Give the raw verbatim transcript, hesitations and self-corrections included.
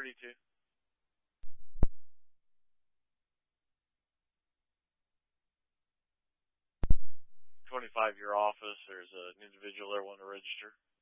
thirty-two. twenty-five year office. There's an individual there wanting to register.